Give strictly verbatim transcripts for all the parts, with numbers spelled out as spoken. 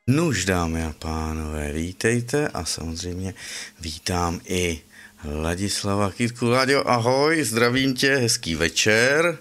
Nuž, dámy a pánové, vítejte a samozřejmě vítám i Ladislava Kytku. Laďo, ahoj, zdravím tě, hezký večer.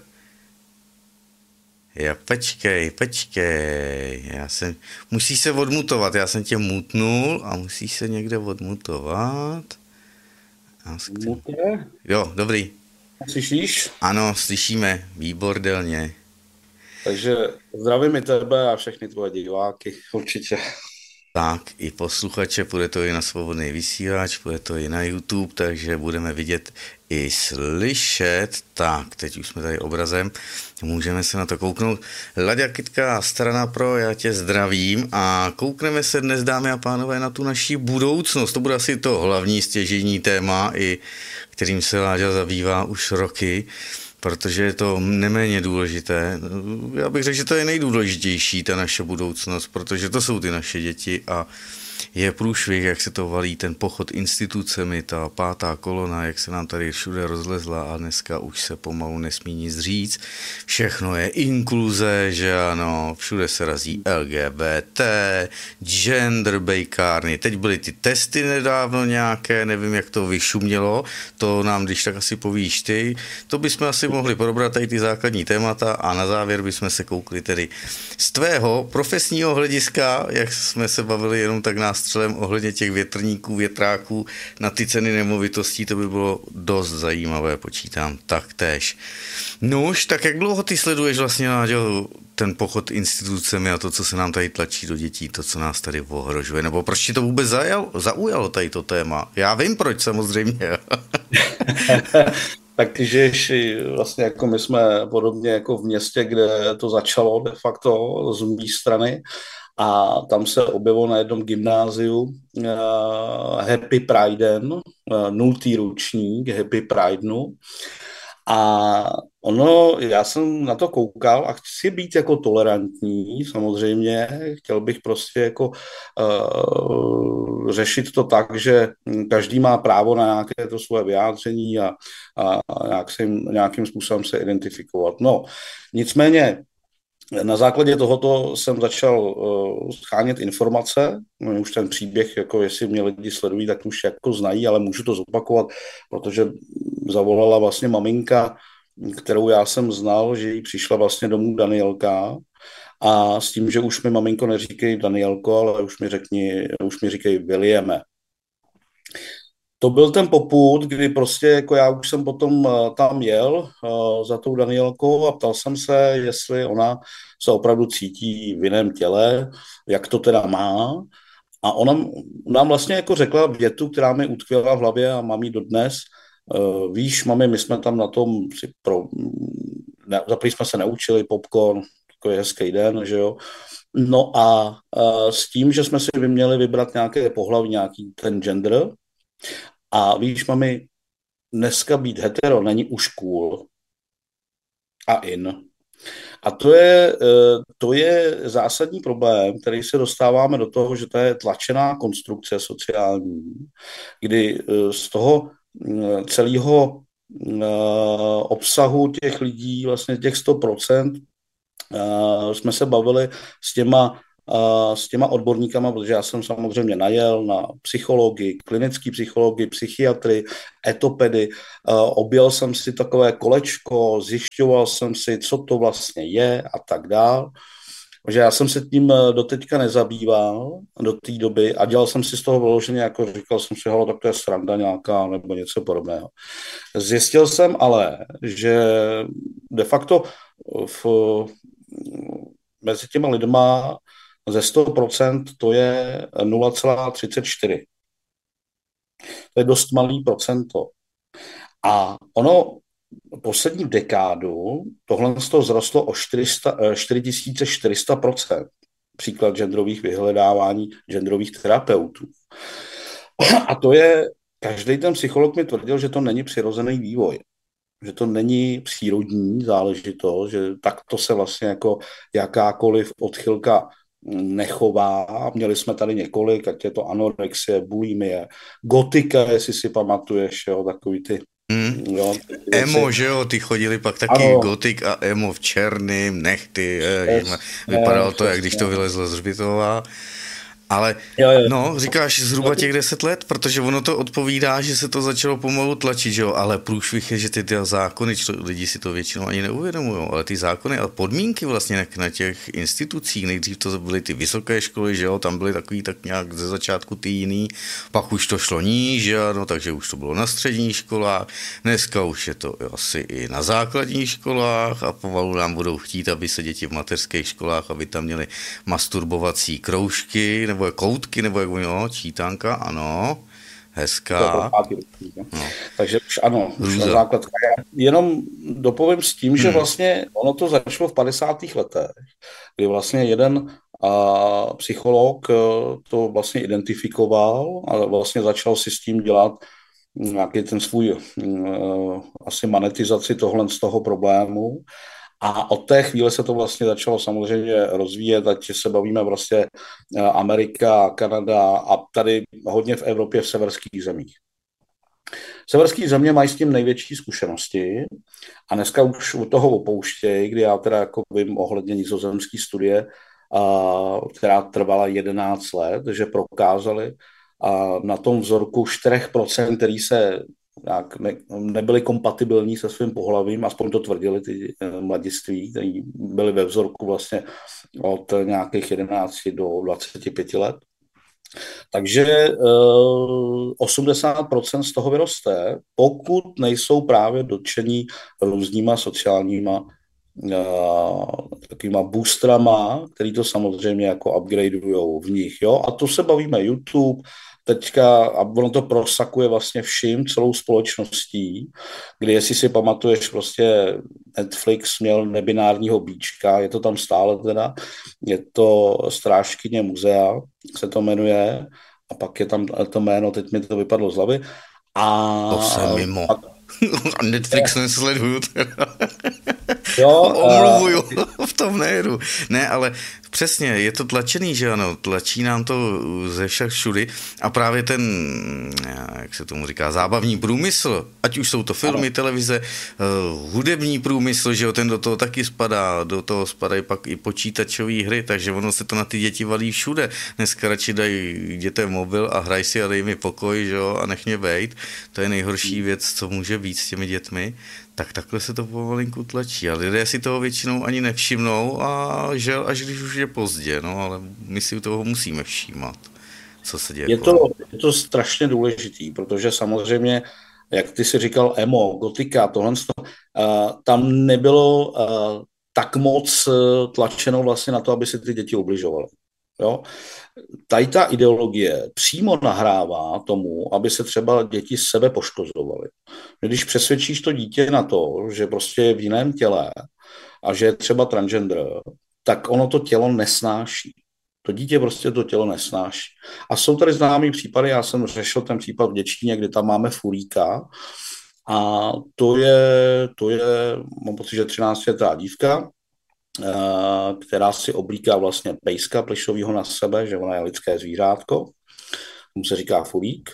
Já, počkej, počkej, já jsem, musíš se odmutovat, já jsem tě mutnul a musíš se někde odmutovat. Mutne? Jo, dobrý. Slyšíš? Ano, slyšíme, výbordelně. Takže zdravím i tebe a všechny tvoje diváky, určitě. Tak, i posluchače, bude to i na Svobodný vysílač, bude to i na YouTube, takže budeme vidět i slyšet. Tak, teď už jsme tady obrazem, můžeme se na to kouknout. Laďa Kytka, Strana Pro, já tě zdravím a koukneme se dnes, dámy a pánové, na tu naši budoucnost. To bude asi to hlavní stěžejní téma, i kterým se Láďa zabývá už roky, protože je to neméně důležité. Já bych řekl, že to je nejdůležitější, ta naše budoucnost, protože to jsou ty naše děti a je průšvih, jak se to valí, ten pochod institucemi, ta pátá kolona, jak se nám tady všude rozlezla a dneska už se pomalu nesmí nic říct. Všechno je inkluze, že ano, všude se razí L G B T, gender bejkárny, teď byly ty testy nedávno nějaké, nevím, jak to vyšumělo, to nám když tak asi povíš ty, to bychom asi mohli probrat tady ty základní témata a na závěr bychom se koukli tedy z tvého profesního hlediska, jak jsme se bavili jenom tak nástřelem ohledně těch větrníků, větráků na ty ceny nemovitostí, to by bylo dost zajímavé, počítám taktéž. Nuž, tak jak dlouho ty sleduješ vlastně, Láďo, ten pochod institucemi a to, co se nám tady tlačí do dětí, to, co nás tady ohrožuje, nebo proč ti to vůbec zajal, zaujalo tady to téma? Já vím proč, samozřejmě. Tak ty žiješ vlastně jako my jsme podobně jako v městě, kde to začalo de facto z mé strany a tam se objevilo na jednom gymnáziu uh, Happy Priden, uh, nultý ročník Happy Pridenu. A ono, já jsem na to koukal a chci být jako tolerantní, samozřejmě, chtěl bych prostě jako uh, řešit to tak, že každý má právo na nějaké to svoje vyjádření a, a, a nějak se jim, nějakým způsobem se identifikovat. No, nicméně, na základě tohoto jsem začal uh, schánět informace, no, už ten příběh, jako jestli mě lidi sledují, tak už jako znají, ale můžu to zopakovat, protože zavolala vlastně maminka, kterou já jsem znal, že jí přišla vlastně domů Danielka a s tím, že už mi maminko neříkej Danielko, ale už mi řekni, už mi říkej Williame. To byl ten popud, kdy prostě jako já už jsem potom tam jel uh, za tou Danielkou a ptal jsem se, jestli ona se opravdu cítí v jiném těle, jak to teda má. A ona nám vlastně jako řekla větu, která mi utkvěla v hlavě a mám ji dodnes. Uh, víš, mami, my jsme tam na tom si pro... Ne, zaprý jsme se neučili popcorn, takový hezký den, že jo. No a uh, s tím, že jsme si měli vybrat nějaké pohlaví, nějaký ten gender. A víš, mami, dneska být hetero není už cool a in. A to je, to je zásadní problém, který se dostáváme do toho, že to je tlačená konstrukce sociální, kdy z toho celého obsahu těch lidí, vlastně těch sto procent, jsme se bavili s těma s těma odborníkama, protože já jsem samozřejmě najel na psychologii, klinický psychologii, psychiatry, etopedy, objel jsem si takové kolečko, zjišťoval jsem si, co to vlastně je a tak dál. Takže já jsem se tím doteďka nezabýval do té doby a dělal jsem si z toho vyloženě, jako říkal jsem si, halo, tak to je sranda nějaká nebo něco podobného. Zjistil jsem ale, že de facto v, mezi těma lidma ze sto procent to je nula celá třicet čtyři. To je dost malý procento. A ono poslední dekádu tohle z toho vzrostlo o čtyři tisíce čtyři sta procent. Příklad genderových vyhledávání genderových terapeutů. A to je, každý ten psycholog mi tvrdil, že to není přirozený vývoj. Že to není přírodní záležitost, že takto se vlastně jako jakákoliv odchylka nechová. Měli jsme tady několik, ať je to anorexie, bulimie, gotika, jestli si pamatuješ, jo, takový ty Hmm. Jo, emo, že jo, ty chodili pak taky ano. Gotik a emo v černým, nechty, je, vypadalo to, jak když to vylezlo z hřbitova. Ale Jo, jo. no, říkáš zhruba těch deset let, protože ono to odpovídá, že se to začalo pomalu tlačit, že jo, ale průšvih je, že ty, ty zákony, čo, lidi si to většinou ani neuvědomují, ale ty zákony a podmínky vlastně na těch institucích, nejdřív to byly ty vysoké školy, že jo, tam byly takový tak nějak ze začátku ty jiný, pak už to šlo níž, že ano, takže už to bylo na středních školách, dneska už je to asi i na základních školách a pomalu nám budou chtít, aby se děti v mateřských školách, aby tam měli masturbovací kroužky, nebo koutky, nebo jak no, čítanka, ano, hezká. No. Takže už ano, už na základka. Jenom dopovím s tím, že hmm. vlastně ono to začalo v padesátých letech, kdy vlastně jeden a, psycholog to vlastně identifikoval a vlastně začal si s tím dělat nějaký ten svůj uh, asi monetizaci tohle z toho problému. A od té chvíle se to vlastně začalo samozřejmě rozvíjet, ať se bavíme vlastně Amerika, Kanada a tady hodně v Evropě v severských zemích. Severské země mají s tím největší zkušenosti a dneska už u toho opouštějí, kdy já teda jako vím ohledně nizozemské studie, která trvala jedenáct let, že prokázali na tom vzorku čtyři procenta, který se jak ne, nebyli kompatibilní se svým pohlavím, aspoň to tvrdili ty mladiství, kteří byli ve vzorku vlastně od nějakých jedenácti do dvaceti pěti let. Takže uh, osmdesát procent z toho vyroste, pokud nejsou právě dotčení různýma sociálníma uh, takovýma boostrama, který to samozřejmě jako upgradeujou v nich. Jo? A to se bavíme YouTube, teďka, a ono to prosakuje vlastně vším, celou společností, kdy jestli si pamatuješ, prostě Netflix měl nebinárního bíčka, je to tam stále teda, je to Strážkyně muzea, se to jmenuje, a pak je tam to jméno, teď mi to vypadlo z hlavy. A to se mimo. A, a Netflix je. Nesleduju teda. Jo, omluvuju, v tom nejedu. Ne, ale přesně, je to tlačený, že ano, tlačí nám to ze všech všudy a právě ten, jak se tomu říká, zábavní průmysl, ať už jsou to filmy, ano. televize, uh, hudební průmysl, že jo, ten do toho taky spadá, do toho spadají pak i počítačové hry, takže ono se to na ty děti valí všude. Dneska radši dají dětem mobil a hraj si a dej mi pokoj, že jo, a nech mě bejt. To je nejhorší věc, co může být s těmi dětmi. Tak takhle se to pomalinku tlačí. A lidé si toho většinou ani nevšimnou a žel, až když už je pozdě, no, ale my si toho musíme všímat, co se děje. Je to, je to strašně důležitý, protože samozřejmě, jak ty si říkal, emo, gotika, tohle, uh, tam nebylo uh, tak moc uh, tlačeno vlastně na to, aby si ty děti ubližovaly. Jo? Tady ta ideologie přímo nahrává tomu, aby se třeba děti sebe poškozovaly. Když přesvědčíš to dítě na to, že prostě je v jiném těle a že je třeba transgender, tak ono to tělo nesnáší. To dítě prostě to tělo nesnáší. A jsou tady známý případy, já jsem řešil ten případ v Děčíně, kdy tam máme Furíka a to je, to je mám pocit, že třináctiletá dívka, která si oblíká vlastně pejska plišovýho na sebe, že ona je lidské zvířátko, tomu se říká Furík.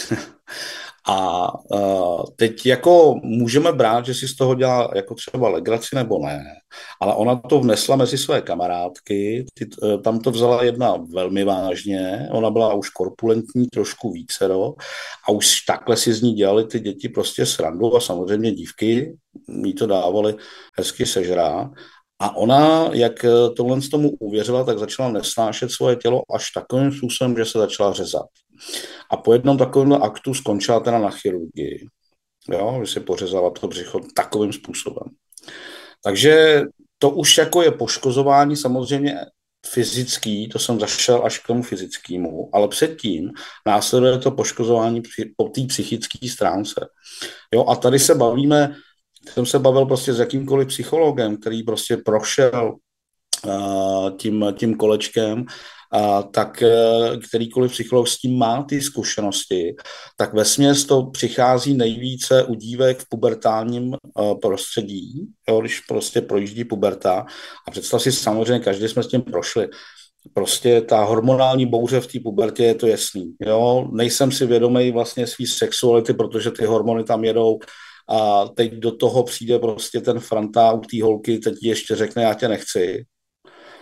A uh, teď jako můžeme brát, že si z toho dělá jako třeba legraci nebo ne, ale ona to vnesla mezi své kamarádky, ty, uh, tam to vzala jedna velmi vážně, ona byla už korpulentní, trošku vícero a už takhle si z ní dělali ty děti prostě srandu a samozřejmě dívky jí to dávali hezky sežrát. A ona, jak tohle z tomu uvěřila, tak začala nesnášet svoje tělo až takovým způsobem, že se začala řezat. A po jednom takovém aktu skončila teda na chirurgii. Jo, že si pořezala to břicho takovým způsobem. Takže to už jako je poškozování samozřejmě fyzický, to jsem zašel až k tomu fyzickému, ale předtím následuje to poškozování po té psychické stránce. Jo, a tady se bavíme, jsem se bavil prostě s jakýmkoliv psychologem, který prostě prošel uh, tím, tím kolečkem, uh, tak uh, kterýkoliv psycholog s tím má ty zkušenosti, tak vesměs to přichází nejvíce u dívek v pubertálním uh, prostředí, jo, když prostě projíždí puberta. A představ si, samozřejmě každý jsme s tím prošli. Prostě ta hormonální bouře v té pubertě je to jasný. Jo? Nejsem si vědomý vlastně svý sexuality, protože ty hormony tam jedou. A teď do toho přijde prostě ten franta u té holky, teď ještě řekne, já tě nechci.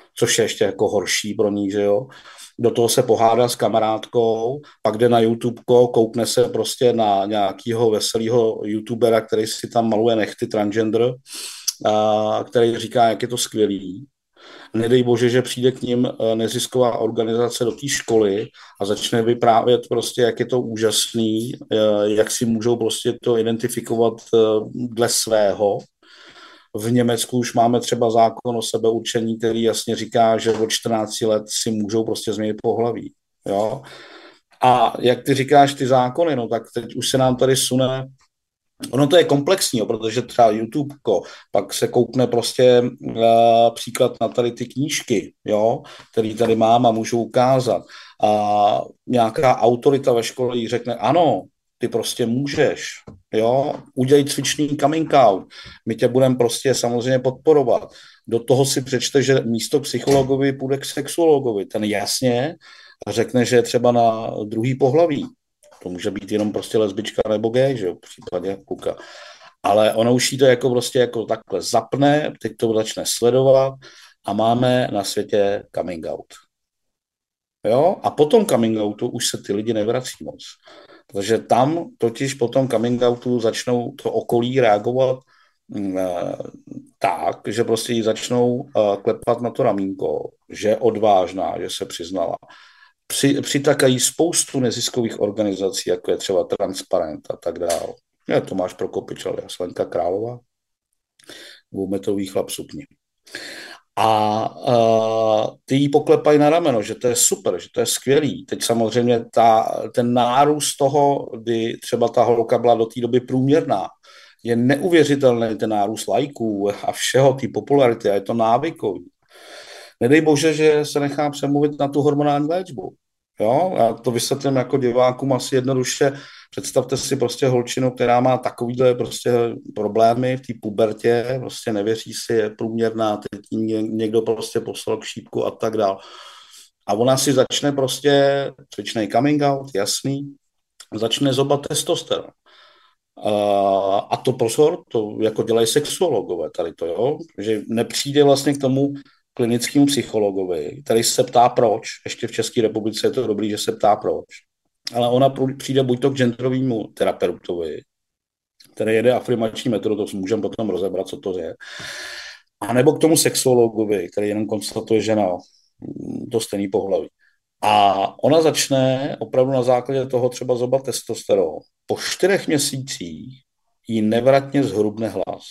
což je ještě jako horší pro ní, že jo. Do toho se pohádá s kamarádkou, pak jde na YouTube, koukne se prostě na nějakého veselého youtubera, který si tam maluje nechty transgender, a který říká, jak je to skvělý. Nedej bože, že přijde k ním nezisková organizace do té školy a začne vyprávět prostě, jak je to úžasný, jak si můžou prostě to identifikovat dle svého. V Německu už máme třeba zákon o sebeurčení, který jasně říká, že od čtrnácti let si můžou prostě změnit pohlaví. Jo? A jak ty říkáš ty zákony, no tak teď už se nám tady sune. Ono to je komplexní, protože třeba YouTube, pak se koukne prostě uh, příklad na tady ty knížky, jo, který tady mám a můžu ukázat. A nějaká autorita ve škole jí řekne, ano, ty prostě můžeš, jo, udělej cvičný coming out, my tě budeme prostě samozřejmě podporovat. Do toho si přečte, že místo psychologovi půjde k sexuologovi. Ten jasně řekne, že je třeba na druhý pohlaví. To může být jenom prostě lesbička nebo gay, že jo, v případě kluka. Ale ono už jí to jako prostě jako takhle zapne, teď to začne sledovat a máme na světě coming out. Jo? A po tom coming outu už se ty lidi nevrací moc. Protože tam totiž po tom coming outu začnou to okolí reagovat uh, tak, že prostě jí začnou uh, klepat na to ramínko, že je odvážná, že se přiznala. Při, přitakají spoustu neziskových organizací, jako je třeba Transparent a tak dále. Je Tomáš Prokopič, ale Slenka Králová, dvoumetrový chlap sukni. A, a ty jí poklepají na rameno, že to je super, že to je skvělý. Teď samozřejmě ta, ten nárůst toho, kdy třeba ta holka byla do té doby průměrná, je neuvěřitelný ten nárůst lajků a všeho, té popularity a je to návykový. Nedej bože, že se nechá přemluvit na tu hormonální léčbu. Jo? Já to vysvětlím jako divákům asi jednoduše. Představte si prostě holčinu, která má takovýhle prostě problémy v té pubertě, prostě nevěří si, je průměrná, teď někdo prostě poslal k šípku a tak dál. A ona si začne prostě cvičnej coming out, jasný, začne zobat testosteron. A to pozor, to jako dělají sexuologové tady to, jo? Že nepřijde vlastně k tomu klinickému psychologovi, který se ptá proč, ještě v České republice je to dobrý, že se ptá proč, ale ona přijde buď to k genderovému terapeutovi, který jede afirmační metodu, to můžeme potom rozebrat, co to je, a nebo k tomu sexuologovi, který jenom konstatuje, že no, to stejný pohlaví. A ona začne opravdu na základě toho třeba zobat testosteron. Po čtyřech měsících jí nevratně zhrubne hlas.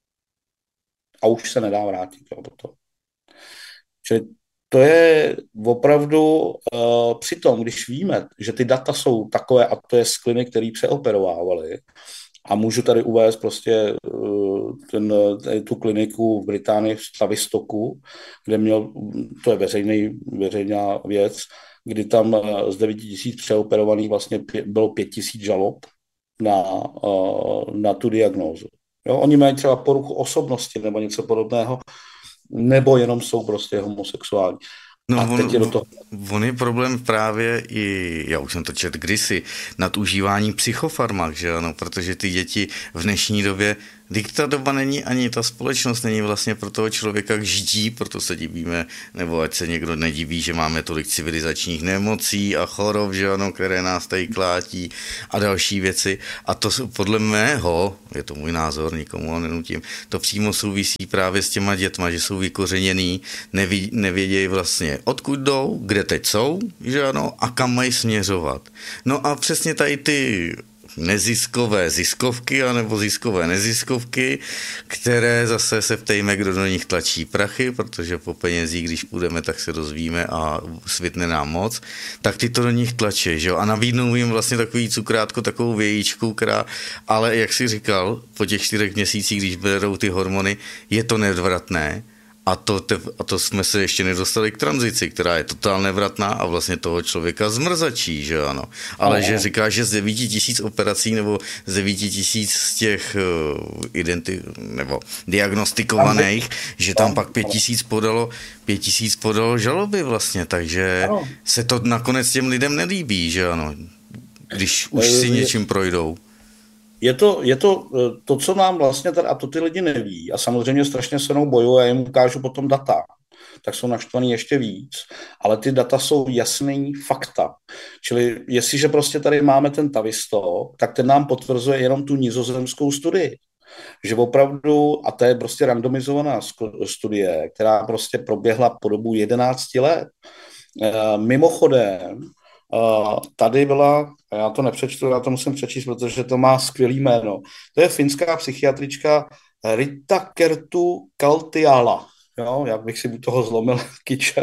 A už se nedá vrátit. Jo, potom. Čili to je opravdu uh, přitom, když víme, že ty data jsou takové, a to je z klinik, který přeoperovávali, a můžu tady uvést prostě uh, ten, tu kliniku v Británii v Tavistoku, kde měl, to je veřejný, veřejná věc, kdy tam uh, z devět tisíc přeoperovaných vlastně pě, bylo pět tisíc žalob na, uh, na tu diagnózu. Jo, oni mají třeba poruchu osobnosti nebo něco podobného, nebo jenom jsou prostě homosexuální. No, a on, teď je do toho... on je problém právě i, já už jsem to četl kdysi, nadužívání psychofarmak, že ano, protože ty děti v dnešní době, ta doba není, ani ta společnost není vlastně pro toho člověka k žití, proto se divíme, nebo ať se někdo nediví, že máme tolik civilizačních nemocí a chorob, že ano, které nás tady klátí a další věci. A to podle mého, je to můj názor, nikomu ho nenutím, to přímo souvisí právě s těma dětma, že jsou vykořeněný, neví, nevědějí vlastně, odkud jdou, kde teď jsou, že ano, a kam mají směřovat. No a přesně tady ty neziskové ziskovky anebo ziskové neziskovky, které zase se ptejme, kdo do nich tlačí prachy, protože po penězích, když půjdeme, tak se dozvíme a svitne nám moc, tak ty to do nich tlačí, že jo? A nabídnou jim vlastně takový cukrátko, takovou vějíčku, která, ale jak jsi říkal, po těch čtyřech měsících, když berou ty hormony, je to nevratné. A to, te, a to jsme se ještě nedostali k tranzici, která je totálně nevratná a vlastně toho člověka zmrzačí, že ano. Ale oh. že říká, že z devíti tisíc operací nebo z devíti tisíc z těch uh, identi, nebo diagnostikovaných, že tam pak pět tisíc podalo, pět tisíc podalo žaloby vlastně, takže oh. se to nakonec těm lidem nelíbí, že ano, když už si něčím projdou. Je to, je to to, co nám vlastně tady, a to ty lidi neví, a samozřejmě strašně se mnou bojují a jim ukážu potom data. tak jsou naštvaný ještě víc, ale ty data jsou jasný fakta. Čili jestliže prostě tady máme ten Tavistock, tak ten nám potvrzuje jenom tu nizozemskou studii. Že opravdu, a to je prostě randomizovaná studie, která prostě proběhla po dobu jedenácti let. Mimochodem, tady byla, já to nepřečtu, já to musím přečíst, protože to má skvělý jméno. To je finská psychiatrička Ritta Kertu Kaltiala. Jo, já bych si u toho zlomil kyčel.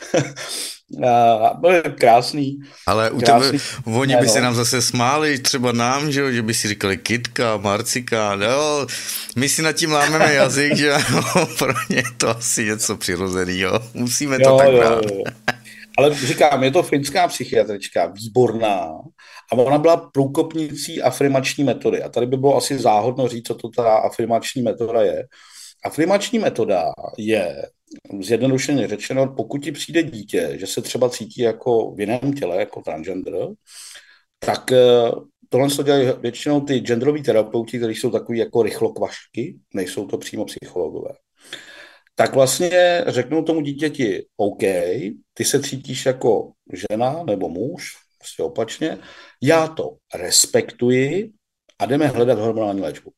Byl krásný. Ale u krásný, tebe, oni by se nám zase smáli, třeba nám, že, že by si říkali Kytka, Marcika, no, my si nad tím lámeme jazyk, že pro ně je to asi něco přirozeného. Musíme to jo, tak brát. Jo, jo. Ale říkám, je to finská psychiatrička, výborná, a ona byla průkopnicí afirmační metody. A tady by bylo asi záhodno říct, co to ta afirmační metoda je. Afirmační metoda je, zjednodušeně řečeno, pokud ti přijde dítě, že se třeba cítí jako v jiném těle, jako transgender, tak tohle se dělají většinou ty genderoví terapeuti, kteří jsou takový jako rychlokvašky, nejsou to přímo psychologové. Tak vlastně řeknou tomu dítěti, OK, ty se cítíš jako žena nebo muž, prostě opačně, já to respektuji a jdeme hledat hormonální léčbu.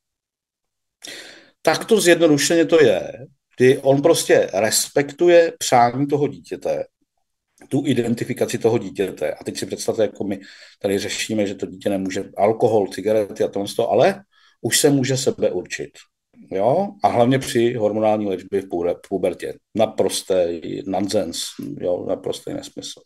Tak to zjednodušeně to je, kdy on prostě respektuje přání toho dítěte, tu identifikaci toho dítěte. A teď si představte, jako my tady řešíme, že to dítě nemůže alkohol, cigarety a tohle, ale už se může sebe určit. Jo? A hlavně při hormonální léčbě v pubertě. Naprostý nonsens, jo? Naprostý nesmysl.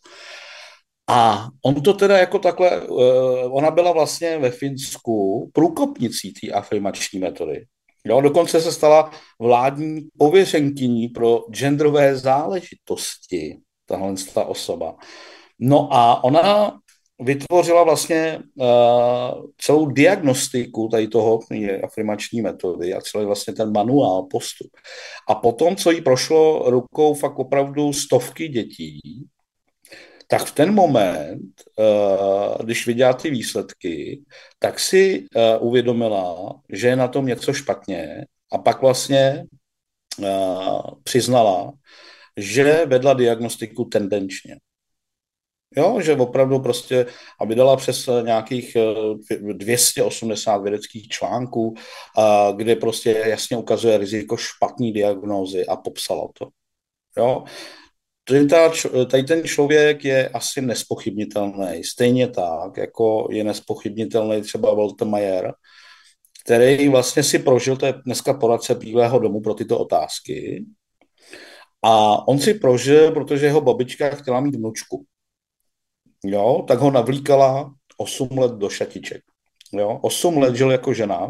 A on to teda jako takhle, ona byla vlastně ve Finsku průkopnicí té afirmační metody. Jo, dokonce se stala vládní pověřenkyní pro genderové záležitosti, tahle ta osoba. No a ona vytvořila vlastně uh, celou diagnostiku tady toho afirmační metody a celý vlastně ten manuál postup. A potom, co jí prošlo rukou fakt opravdu stovky dětí, tak v ten moment, uh, když viděla ty výsledky, tak si uh, uvědomila, že je na tom něco špatně a pak vlastně uh, přiznala, že vedla diagnostiku tendenčně. Jo, že opravdu prostě, aby dala přes nějakých dvě stě osmdesát vědeckých článků, uh, kde prostě jasně ukazuje riziko špatný diagnózy a popsala to. Jo. Tady ten člověk je asi nespochybnitelný. Stejně tak, jako je nespochybnitelný třeba Walter Mayer, který vlastně si prožil, to je dneska poradce Bílého domu pro tyto otázky, a on si prožil, protože jeho babička chtěla mít vnučku. Jo, tak ho navlíkala osm let do šatiček. Jo, osm let žil jako žena,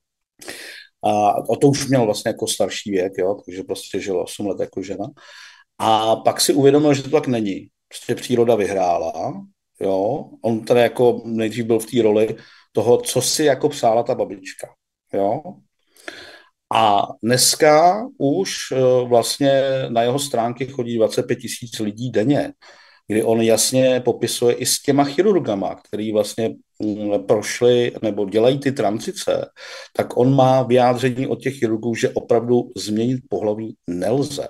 a to už měl vlastně jako starší věk, jo, takže prostě žil osm let jako žena. A pak si uvědomil, že to tak není. Prostě příroda vyhrála, jo. On tady jako nejdřív byl v té roli toho, co si jako psála ta babička, jo. A dneska už vlastně na jeho stránky chodí dvacet pět tisíc lidí denně, kdy on jasně popisuje i s těma chirurgama, který vlastně prošli nebo dělají ty tranzice, tak on má vyjádření od těch chirurgů, že opravdu změnit pohlaví nelze.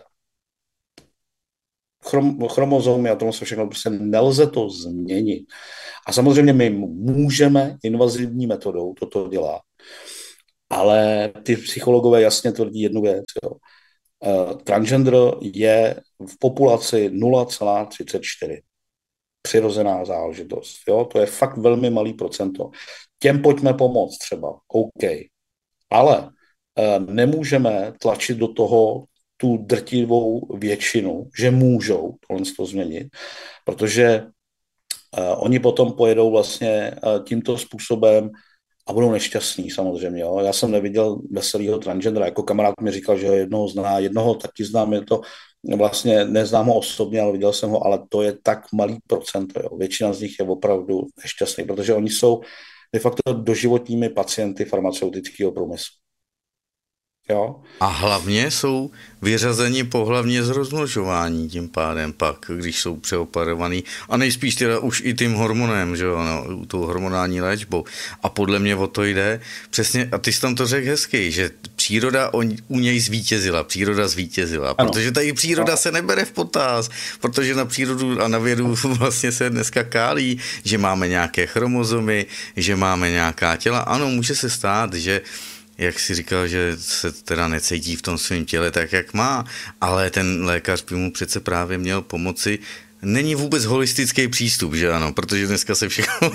Chrom, chromozomy a tomu se všechno, prostě nelze to změnit. A samozřejmě my můžeme invazivní metodou toto dělat, ale ty psychologové jasně tvrdí jednu věc. Jo. Uh, transgender je v populaci nula celá třicet čtyři. Přirozená záležitost. Jo. To je fakt velmi malý procento. Těm pojďme pomoct třeba. OK. Ale uh, nemůžeme tlačit do toho tu drtivou většinu, že můžou tohle to změnit, protože uh, oni potom pojedou vlastně uh, tímto způsobem a budou nešťastní samozřejmě. Jo. Já jsem neviděl veselýho transgendera, jako kamarád mi říkal, že ho jednoho zná, jednoho taky znám, je to vlastně, neznám ho osobně, ale viděl jsem ho, ale to je tak malý procento. Jo. Většina z nich je opravdu nešťastný, protože oni jsou de facto doživotními pacienty farmaceutického průmyslu. Jo. A hlavně jsou vyřazeni pohlavně z rozmnožování tím pádem pak, když jsou přeoperovaný a nejspíš teda už i tím hormonem, že jo, no, tou hormonální léčbou. A podle mě o to jde přesně, a ty jsi tam to řekl hezky, že příroda on, u něj zvítězila, příroda zvítězila, Ano. protože tady příroda se nebere v potaz, protože na přírodu a na vědu vlastně se dneska kálí, že máme nějaké chromozomy, že máme nějaká těla. Ano, může se stát, že jak si říkal, že se teda necítí v tom svém těle tak, jak má, ale ten lékař by mu přece právě měl pomoci. Není vůbec holistický přístup, že ano, protože dneska se všechno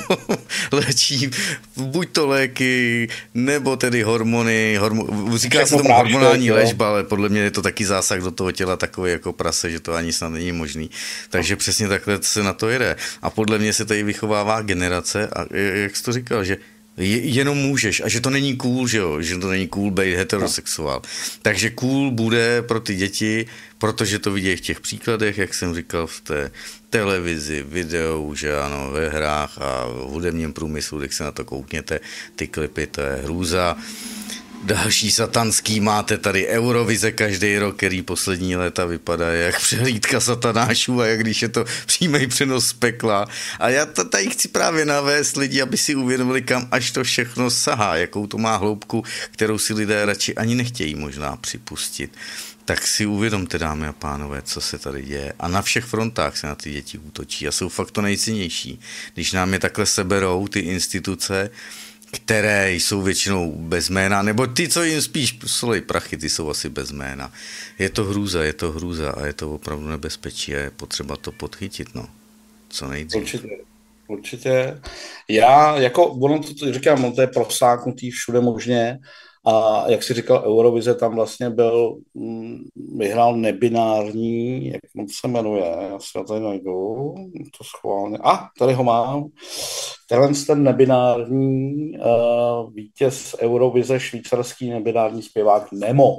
léčí, buď to léky, nebo tedy hormony, hormo, říká se tomu hormonální léčba, ale podle mě je to taky zásah do toho těla takový jako prase, že to ani snad není možný. Takže přesně takhle se na to jede. A podle mě se tady vychovává generace, a jak jsi to říkal, že jenom můžeš a že to není cool, že jo, že to není cool být heterosexuál. Takže cool bude pro ty děti, protože to vidějí v těch příkladech, jak jsem říkal, v té televizi, videu, že ano, ve hrách a v hudebním průmyslu, když se na to koukněte, ty klipy, to je hrůza. Další satanský máte tady Eurovize každý rok, který poslední léta vypadá jak přehlídka satanášů a jak když je to přímý přenos z pekla. A já tady chci právě navést lidi, aby si uvědomili, kam až to všechno sahá, jakou to má hloubku, kterou si lidé radši ani nechtějí možná připustit. Tak si uvědomte, dámy a pánové, co se tady děje. A na všech frontách se na ty děti útočí a jsou fakt to nejcennější. Když nám je takhle seberou ty instituce, které jsou většinou bez jména, nebo ty, co jim spíš solej prachy, ty jsou asi bez jména. Je to hrůza, je to hrůza a je to opravdu nebezpečí a je potřeba to podchytit, no. Co nejdřív. Určitě, určitě. Já, jako, ono to říkám, on to je prosáknutý všude možně a jak jsi říkal, Eurovize tam vlastně byl, hm, vyhrál nebinární, jak on se jmenuje, já si ho tady najdu, to schválně, a ah, tady ho mám, tenhle ten nebinární uh, vítěz Eurovize, švýcarský nebinární zpěvák Nemo.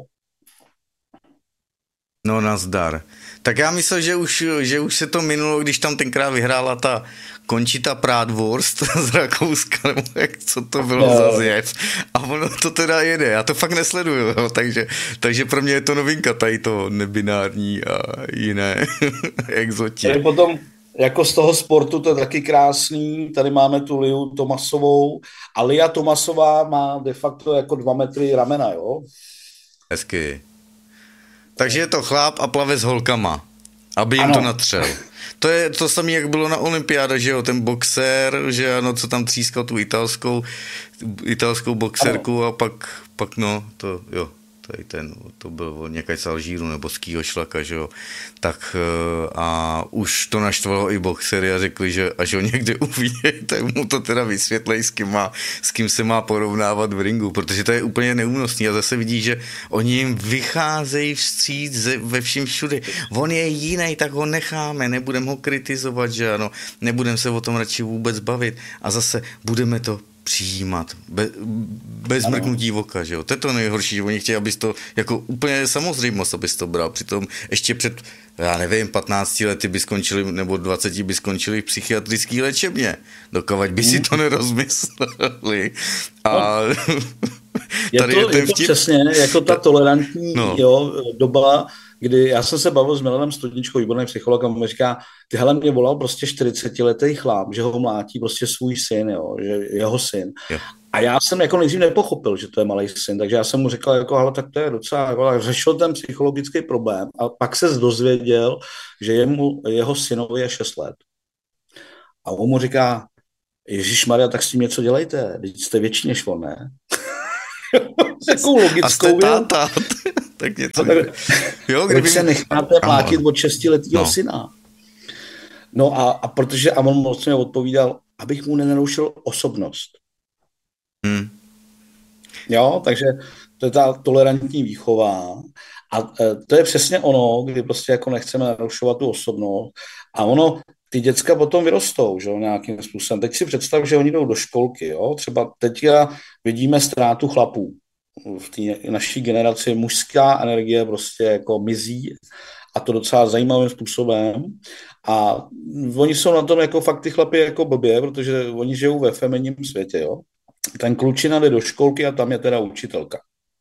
No nazdar. Tak já myslel, že už, že už se to minulo, když tam tenkrát vyhrála ta Končita Prádvorst z Rakouska, nebo jak, co to bylo no. za zjev. A ono to teda jede, já to fakt nesleduju, jo, takže, takže pro mě je to novinka, tady to nebinární a jiné exotě. Tady potom jako z toho sportu to je taky krásný, tady máme tu Liu Tomasovou a Lia Tomasová má de facto jako dva metry ramena, jo? Hezky. Takže je to chlap a plave s holkama, aby jim ano. to natřel. To je to samé, jak bylo na olympiáda, že jo, ten boxer, že ano, co tam třískal tu italskou, italskou boxerku ano. a pak, pak no, to jo, tady ten, to byl někaj z Alžíru nebo z Kýhošlaka, že jo, tak a už to naštvalo i boxery a řekli, že až ho někde uvidí, tak mu to teda vysvětlej, s kým, má, s kým se má porovnávat v ringu, protože to je úplně neúnosný a zase vidí, že oni jim vycházejí vstříc ve vším všude. On je jiný, tak ho necháme, nebudeme ho kritizovat, že ano, nebudeme se o tom radši vůbec bavit a zase budeme to přijímat, Be, bez mrknutí oka, že jo. To je to nejhorší, že oni chtějí, abys to, jako úplně samozřejmost, abys to bral. Přitom ještě před, já nevím, patnácti lety by skončili, nebo dvaceti by skončili v psychiatrické léčebně. Dokavať by si to nerozmysleli. A je to, je, je to přesně jako ta tolerantní no. jo, doba, kdy já jsem se bavil s Milanem Studničkou, výborný psycholog, a mi říká, ty hele, mě volal prostě čtyřicetiletý chlap, že ho mlátí prostě svůj syn, jo, že jeho syn. Jo. A já jsem jako nejdřív nepochopil, že to je malý syn, takže já jsem mu říkal, jako, hele, tak to je docela, jako, tak řešil ten psychologický problém a pak se dozvěděl, že jemu, jeho synovi je šest let. A on mu říká, Ježišmarja, tak s tím něco dělejte, teď jste větší než on, ne? Takovou logickou, a jste táta. Tak něco. Jo, kdyby se necháte mlátit od šestiletého no. syna. No a, a protože a on moc mě odpovídal, abych mu nenarušil osobnost. Hmm. Jo, takže to je ta tolerantní výchova a e, to je přesně ono, kdy prostě jako nechceme narušovat tu osobnost a ono, ty děcka potom vyrostou, že jo, nějakým způsobem. Teď si představ, že oni jdou do školky, jo, třeba teďka vidíme ztrátu chlapů. V té naší generaci mužská energie prostě jako mizí a to docela zajímavým způsobem a oni jsou na tom jako fakt ty chlapi jako blbě, protože oni žijou ve feminním světě, jo. Ten klučina jde do školky a tam je teda učitelka.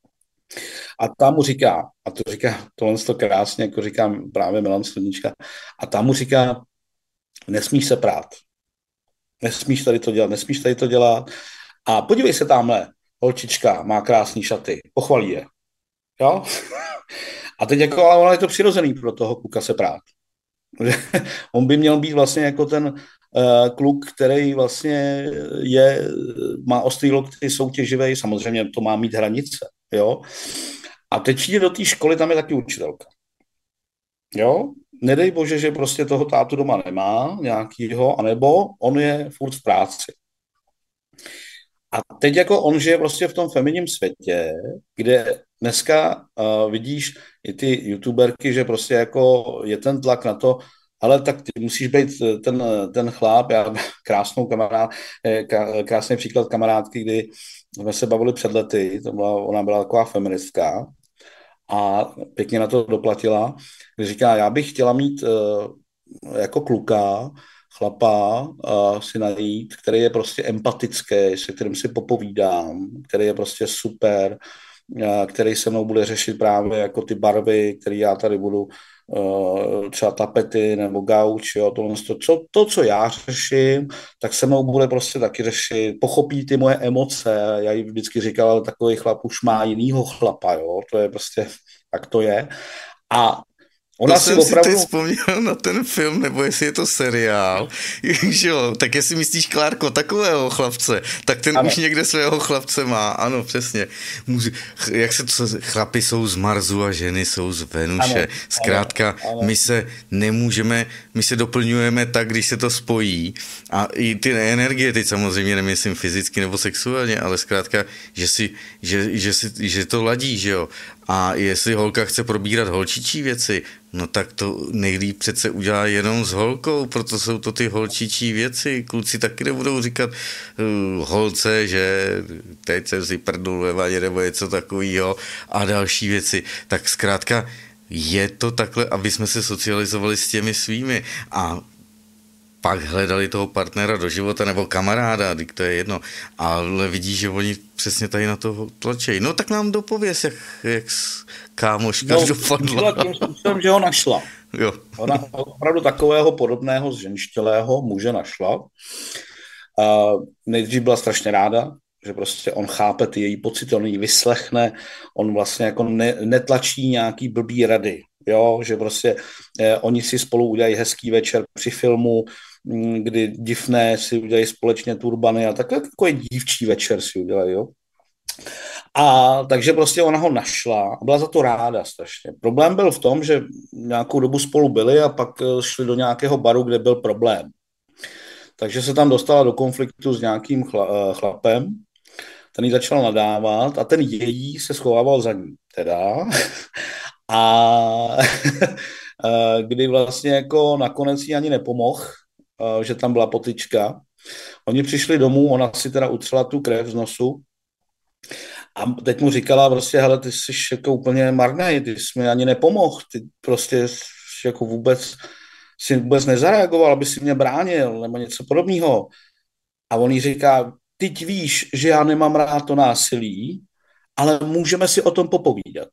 A tam mu říká, a to říká tohle to krásně, jako říkám právě Milan Studnička, a tam mu říká, nesmíš se prát, nesmíš tady to dělat, nesmíš tady to dělat a podívej se tamhle, holčička má krásný šaty, pochvalí je. Jo? A teď jako, ale ono je to přirozený pro toho kluka se prát. On by měl být vlastně jako ten uh, kluk, který vlastně je, má ostrý lokty, soutěživý, samozřejmě to má mít hranice, jo. A teď přijde do té školy, tam je taky učitelka, jo. Nedej bože, že prostě toho tátu doma nemá nějakýho, anebo on je furt v práci. A teď jako on žije prostě v tom feminním světě, kde dneska uh, vidíš i ty youtuberky, že prostě jako je ten tlak na to, ale tak ty musíš být ten, ten chlap, já krásnou kamarád, krásný příklad kamarádky, kdy jsme se bavili před lety, to byla, ona byla taková feministka a pěkně na to doplatila, když říká, já bych chtěla mít uh, jako kluka, chlapa uh, si najít, který je prostě empatický, se kterým si popovídám, který je prostě super, uh, který se mnou bude řešit právě jako ty barvy, které já tady budu, uh, třeba tapety nebo gauč, jo, to, to, co, to, co já řeším, tak se mnou bude prostě taky řešit, pochopí ty moje emoce, já jí vždycky říkal, ale takový chlap už má jinýho chlapa, jo, to je prostě, tak to je. A Ona to si jsem opravdu... si teď vzpomněl na ten film, nebo jestli je to seriál, jo, tak jestli myslíš, Klárko, takového chlapce, tak ten ano. Už někde svého chlapce má, ano, přesně. Může, jak se to, chlapi jsou z Marsu a ženy jsou z Venuše. Ano, zkrátka, ano, ano. My se nemůžeme, my se doplňujeme tak, když se to spojí a i ty energie, teď samozřejmě nemyslím fyzicky nebo sexuálně, ale zkrátka, že si, že, že, si, že to ladí, že jo. A jestli holka chce probírat holčičí věci, no tak to nejlíp přece udělá jenom s holkou, proto jsou to ty holčičí věci. Kluci taky nebudou říkat uh, holce, že teď jsem si prdnul ve vaně nebo něco takového a další věci. Tak zkrátka je to takhle, aby jsme se socializovali s těmi svými a pak hledali toho partnera do života nebo kamaráda, to je jedno, ale vidí, že oni přesně tady na to tlačejí. No tak nám dopověz, jak, jak kámoška no, dopadla. Tím způsobem, že ho našla. Jo. Ona opravdu takového podobného zženštělého muže našla. Uh, nejdřív byla strašně ráda, že prostě on chápe ty její pocity, on ji vyslechne, on vlastně jako ne, netlačí nějaký blbý rady, jo, že prostě eh, oni si spolu udělají hezký večer při filmu, kdy divné si udělají společně turbany a takhle takový dívčí večer si udělají, jo. A takže prostě ona ho našla a byla za to ráda strašně. Problém byl v tom, že nějakou dobu spolu byli a pak šli do nějakého baru, kde byl problém. Takže se tam dostala do konfliktu s nějakým chla, chlapem, ten jí začal nadávat a ten její se schovával za ní, teda. A kdy vlastně jako nakonec jí ani nepomohl, že tam byla potyčka. Oni přišli domů, ona si teda utřela tu krev z nosu a teď mu říkala prostě, hele, ty jsi jako úplně marnej, ty jsi mi ani nepomohl, ty prostě jako vůbec si vůbec nezareagoval, aby si mě bránil nebo něco podobného. A on jí říká, teď víš, že já nemám rád to násilí, ale můžeme si o tom popovídat.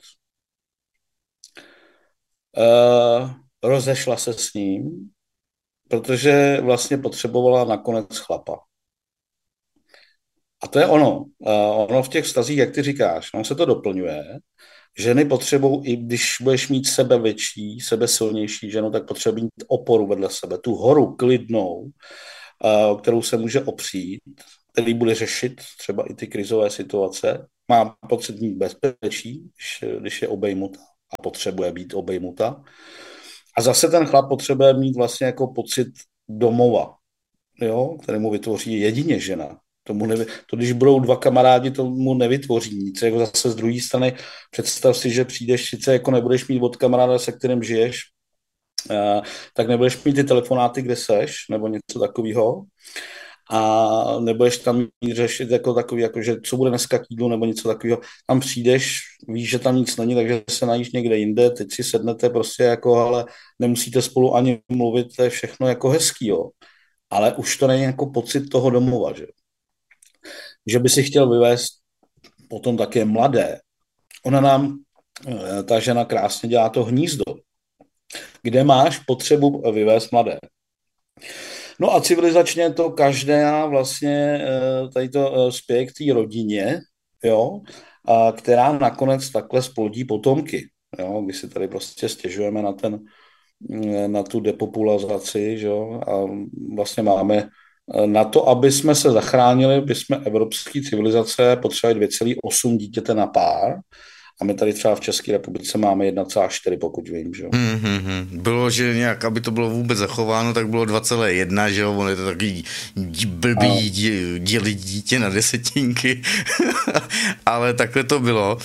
Uh, rozešla se s ním, protože vlastně potřebovala nakonec chlapa. A to je ono. Uh, ono v těch vztazích, jak ty říkáš, ono se to doplňuje. Ženy potřebují, i když budeš mít sebe větší, sebe silnější ženu, tak potřebují mít oporu vedle sebe. Tu horu klidnou, uh, kterou se může opřít, který bude řešit třeba i ty krizové situace. Má pocit mít bezpečí, když, když je obejmuta a potřebuje být obejmuta. A zase ten chlap potřebuje mít vlastně jako pocit domova, jo, který mu vytvoří jedině žena. Tomu nevy... To, když budou dva kamarádi, tomu nevytvoří nic. Jako zase z druhé strany představ si, že přijdeš, sice jako nebudeš mít od kamaráda, se kterým žiješ, uh, tak nebudeš mít ty telefonáty, kde seš, nebo něco takového. A nebudeš tam mít řešit jako takový, jako že co bude dneska k jídlu, nebo něco takového. Tam přijdeš, víš, že tam nic není, takže se najíš někde jinde, teď si sednete prostě jako, ale nemusíte spolu ani mluvit, to je všechno jako hezký, jo. Ale už to není jako pocit toho domova, že že by si chtěl vyvést potom také mladé. Ona nám, ta žena krásně dělá to hnízdo, kde máš potřebu vyvést mladé. No a civilizačně to každá vlastně tady to spěje k té rodině, jo, a která nakonec takhle splodí potomky. Jo? My si tady prostě stěžujeme na ten, na tu depopulaci, že jo? A vlastně máme na to, aby jsme se zachránili, by jsme evropské civilizace potřebovali dvě celá osm dítěte na pár. A my tady třeba v České republice máme jedna celá čtyři, pokud vím, že jo. Hmm, hmm, hmm. Bylo, že nějak, aby to bylo vůbec zachováno, tak bylo dva celá jedna, že jo, on je to takový blbý dě, dělit dítě na desetinky, ale takhle to bylo.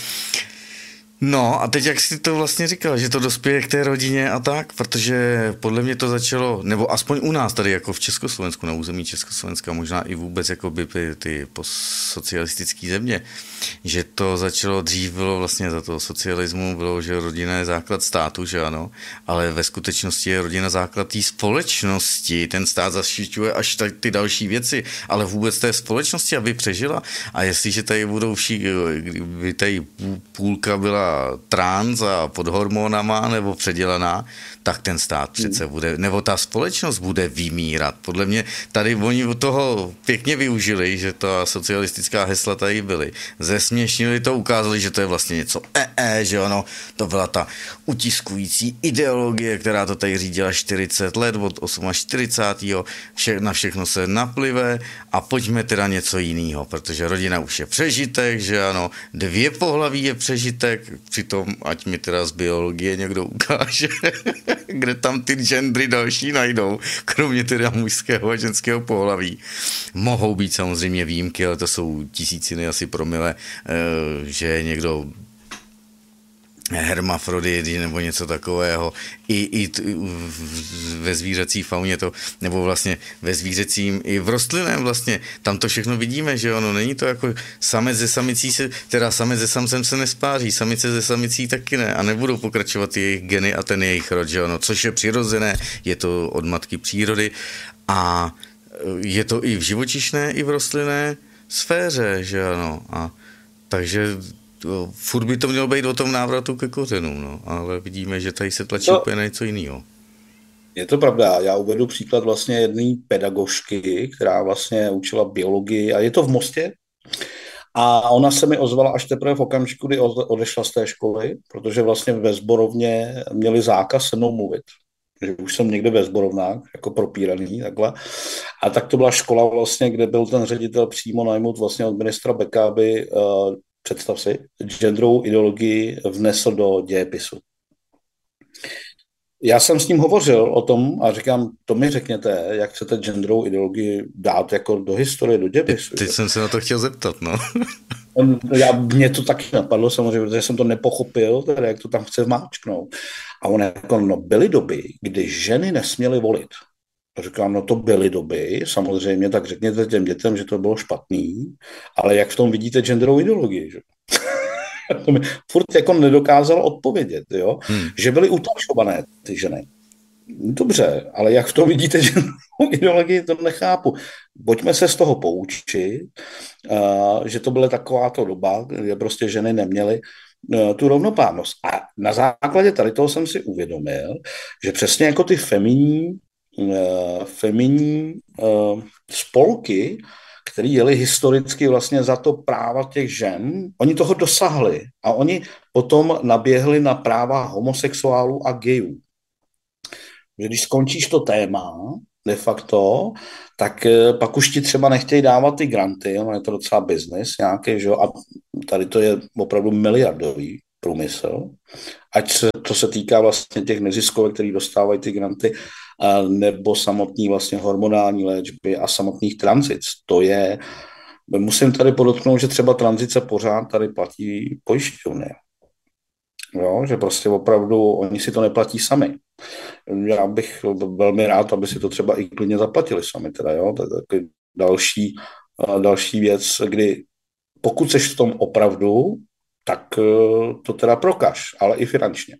No a teď jak jsi to vlastně říkal, že to dospěje k té rodině a tak, protože podle mě to začalo, nebo aspoň u nás tady jako v Československu, na území Československa, možná i vůbec jako by ty, ty postsocialistické země, že to začalo dřív, bylo vlastně za toho socialismu, bylo, že rodina je základ státu, že ano, ale ve skutečnosti je rodina základ té společnosti, ten stát zaštiťuje až tak ty další věci, ale vůbec té společnosti, aby přežila, a jestliže tady budou všichni, kdyby tady půlka byla trans a pod hormonama nebo předělaná, tak ten stát přece bude, nebo ta společnost bude vymírat. Podle mě tady oni od toho pěkně využili, že ta socialistická hesla tady byly. Zesměšnili to, ukázali, že to je vlastně něco e, e že ono, to byla ta utiskující ideologie, která to tady řídila čtyřicet let, od čtyřicátého osmého vše, na všechno se naplive a pojďme teda něco jiného, protože rodina už je přežitek, že ano, dvě pohlaví je přežitek, přitom, ať mi teda z biologie někdo ukáže, kde tam ty gendry další najdou, kromě teda mužského a ženského pohlaví. Mohou být samozřejmě výjimky, ale to jsou tisíciny asi promile, že někdo hermafrodit nebo něco takového. I, i t, ve zvířecí fauně to, nebo vlastně ve zvířecím i v rostlinném vlastně, tam to všechno vidíme, že ono není to jako samec ze samicí se, teda samec ze samcem se nespáří, samice ze samicí taky ne a nebudou pokračovat jejich geny a ten jejich rod, že ono, což je přirozené, je to od matky přírody a je to i v živočišné, i v rostlinné sféře, že ano, a takže furt by to mělo být o tom návratu ke kořenům, no, ale vidíme, že tady se tlačí to, úplně na něco jiného. Je to pravda, já uvedu příklad vlastně jedné pedagožky, která vlastně učila biologii a je to v Mostě a ona se mi ozvala až teprve v okamžiku, kdy odešla z té školy, protože vlastně ve sborovně měli zákaz se mnou mluvit. Že už jsem někde ve sborovnách, jako propíraný, takhle. A tak to byla škola vlastně, kde byl ten ředitel přímo najmut vlastně od ministra Beka, aby uh, představ si, genderovou ideologii vnesl do dějepisu. Já jsem s ním hovořil o tom a říkám, to mi řekněte, jak chcete genderovou ideologii dát jako do historie, do dějepisu. Teď jsem se na to chtěl zeptat, no. Já, mě to taky napadlo, samozřejmě, protože jsem to nepochopil, tedy jak to tam chce vmáčknout. A on jako, no byly doby, kdy ženy nesměly volit. A říkám, no to byly doby, samozřejmě, tak řekněte těm dětem, že to bylo špatný, ale jak v tom vidíte genderovou ideologii, že? To mi furt jako nedokázal odpovědět, jo? Hmm. Že byly utlačované ty ženy. Dobře, ale jak v tom vidíte genderovou ideologii, to nechápu. Pojďme se z toho poučit, uh, že to byla takováto doba, kde prostě ženy neměly uh, tu rovnoprávnost. A na základě tady toho jsem si uvědomil, že přesně jako ty feminní Uh, feminní uh, spolky, které jeli historicky vlastně za to práva těch žen, oni toho dosahli a oni potom naběhli na práva homosexuálů a gayů. Když skončíš to téma, de facto, tak uh, pak už ti třeba nechtějí dávat ty granty, ono je to docela business nějaký, že jo, a tady to je opravdu miliardový průmysl, ať se, to se týká vlastně těch neziskovek, který dostávají ty granty, a nebo samotný vlastně hormonální léčby a samotných tranzic. To je, musím tady podotknout, že třeba tranzice pořád tady platí pojišťovny. Jo, že prostě opravdu oni si to neplatí sami. Já bych velmi rád, aby si to třeba i klidně zaplatili sami. Teda, jo? To je takový další, další věc, kdy pokud seš v tom opravdu, tak to teda prokaž, ale i finančně.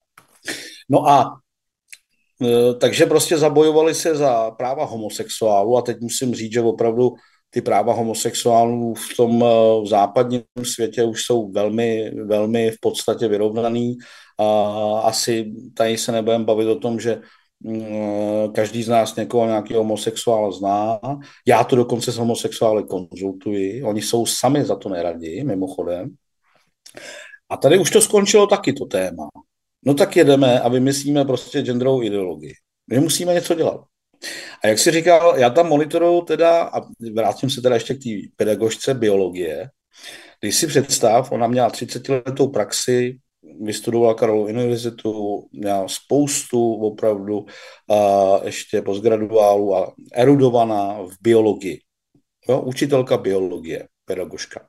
No a takže prostě zabojovali se za práva homosexuálů a teď musím říct, že opravdu ty práva homosexuálů v tom v západním světě už jsou velmi, velmi v podstatě vyrovnaný. A asi tady se nebudeme bavit o tom, že každý z nás někoho nějaký homosexuál zná. Já to dokonce s homosexuály konzultuji. Oni jsou sami za to neradí, mimochodem. A tady už to skončilo taky to téma. No tak jedeme a vymyslíme prostě genderovou ideologii. My musíme něco dělat. A jak jsi říkal, já tam monitoruju teda, a vrátím se teda ještě k té pedagožce biologie, když si představ, ona měla třicetiletou praxi, vystudovala Karlovu univerzitu, měla spoustu opravdu a ještě postgraduálů a erudovaná v biologii. Jo, učitelka biologie, pedagožka.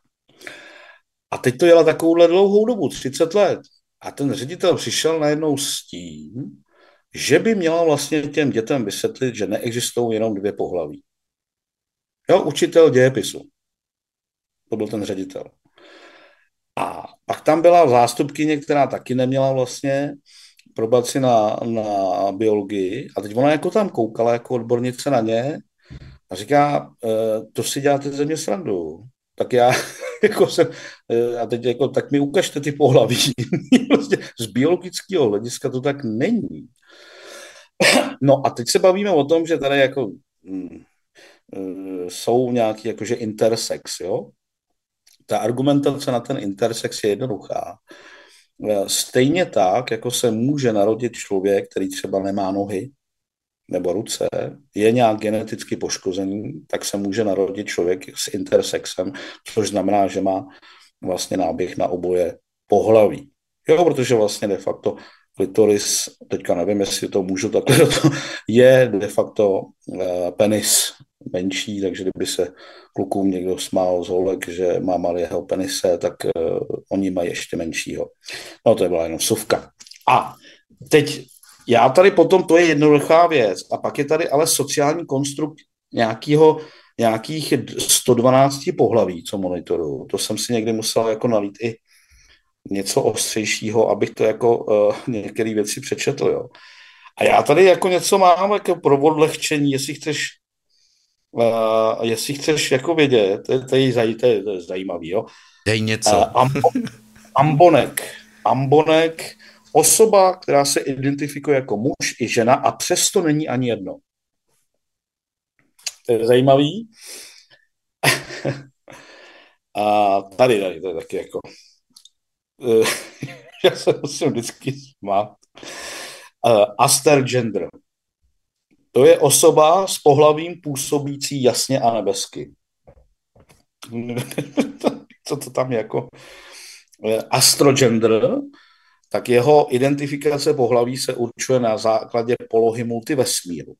A teď to jela takovouhle dlouhou dobu, třicet let. A ten ředitel přišel najednou s tím, že by měla vlastně těm dětem vysvětlit, že neexistují jenom dvě pohlaví. Jo, učitel dějepisu. To byl ten ředitel. A pak tam byla zástupkyně, která taky neměla vlastně probaci na, na biologii. A teď ona jako tam koukala jako odbornice na ně a říká, e, to si děláte ze mě srandu. Tak já jako jsem, a teď jako, tak mi ukažte ty pohlaví. Vlastně z biologického hlediska to tak není. No a teď se bavíme o tom, že tady jako mm, jsou nějaký jakože intersex, jo? Ta argumentace na ten intersex je jednoduchá. Stejně tak, jako se může narodit člověk, který třeba nemá nohy nebo ruce, je nějak geneticky poškozený, tak se může narodit člověk s intersexem, což znamená, že má vlastně náběh na oboje pohlaví. Jo, protože vlastně de facto klitoris, teďka nevím, jestli to můžu takhle, to je de facto uh, penis menší, takže kdyby se klukům někdo smál z holek, že má malého penise, tak uh, oni mají ještě menšího. No to je byla jenom suvka. A teď já tady potom, to je jednoduchá věc, a pak je tady ale sociální konstrukt nějakýho, nějakých sto dvanáct pohlaví, co monitoruju. To jsem si někdy musel jako nalít i něco ostřejšího, abych to jako uh, některé věci přečetl, jo. A já tady jako něco mám jako pro odlehčení, jestli chceš uh, jestli chceš jako vědět, to je, to je, zaj, to je, to je zajímavý, jo. Dej něco. Uh, ambo, ambonek. Ambonek, osoba, která se identifikuje jako muž i žena a přesto není ani jedno. To je zajímavý. A tady, tady, to je taky jako já se musím vždycky smát. Uh, Astergender. To je osoba s pohlavím působící jasně a nebesky. Co to tam je jako? Astrogender, tak jeho identifikace pohlaví se určuje na základě polohy multivesmíru.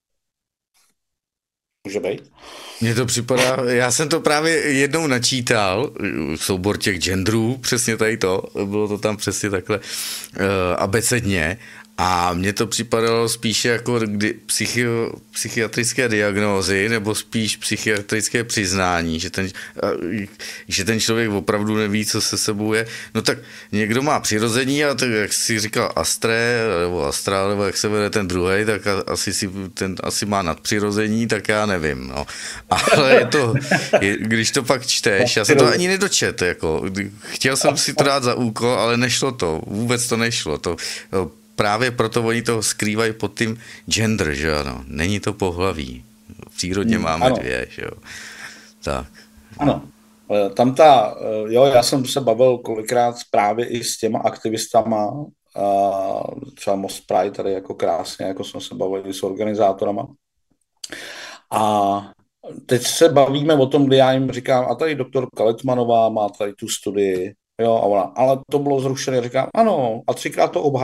Může být? Mně to připadá, já jsem to právě jednou načítal, soubor těch genderů, přesně tady to, bylo to tam přesně takhle uh, abecedně, a mně to připadalo spíše jako kdy, psychi, psychiatrické diagnózy, nebo spíš psychiatrické přiznání, že ten, že ten člověk opravdu neví, co se sebou je. No tak někdo má přirození a tak, jak si říkal Astré, nebo Astra, nebo jak se jmenuje ten druhej, tak asi, si, ten asi má nadpřirození, tak já nevím. No. Ale je to, je, když to pak čteš, já jsem to ani nedočet, jako, chtěl jsem si to dát za úkol, ale nešlo to, vůbec to nešlo. To, právě proto oni to skrývají pod tím gender, že ano. Není to pohlaví. Přírodně máme ano. dvě, že jo. Tak. Ano. Tam ta, jo, já jsem se bavil kolikrát právě i s těma aktivistama, třeba Most Pride tady jako krásně, jako jsme se bavili s organizátorama. A teď se bavíme o tom, kdy já jim říkám, a tady doktorka Letmanová má tady tu studii, jo, a ona, ale to bylo zrušené, říkám, ano, a třikrát to obhájila.